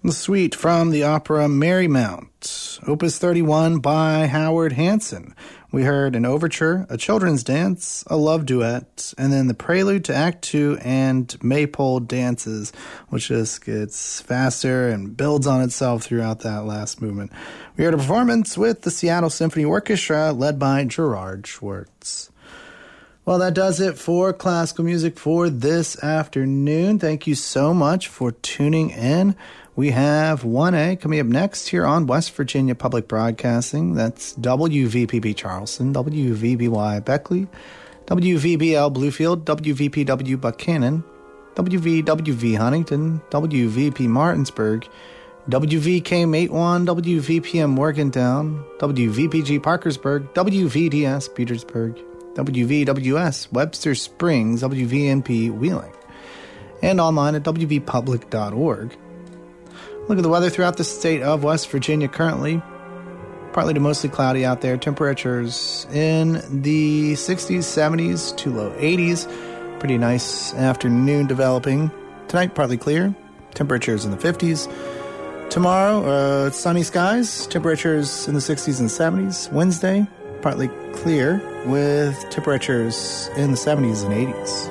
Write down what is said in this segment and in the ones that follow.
The suite from the opera Marymount, Opus 31 by Howard Hanson. We heard an overture, a children's dance, a love duet, and then the prelude to Act 2 and Maypole dances, which just gets faster and builds on itself throughout that last movement. We heard a performance with the Seattle Symphony Orchestra led by Gerard Schwartz. Well, that does it for classical music for this afternoon. Thank you so much for tuning in. We have 1A coming up next here on West Virginia Public Broadcasting. That's WVPB Charleston, WVBY Beckley, WVBL Bluefield, WVPW Buchanan, WVWV Huntington, WVP Martinsburg, WVK Matewan, WVPM Morgantown, WVPG Parkersburg, WVDS Petersburg, WVWS Webster Springs, WVNP Wheeling, and online at wvpublic.org. Look at the weather throughout the state of West Virginia currently. Partly to mostly cloudy out there. Temperatures in the 60s, 70s to low 80s. Pretty nice afternoon developing. Tonight, partly clear. Temperatures in the 50s. Tomorrow, sunny skies. Temperatures in the 60s and 70s. Wednesday, partly clear with temperatures in the 70s and 80s.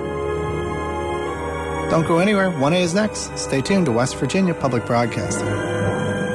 Don't go anywhere. 1A is next. Stay tuned to West Virginia Public Broadcasting.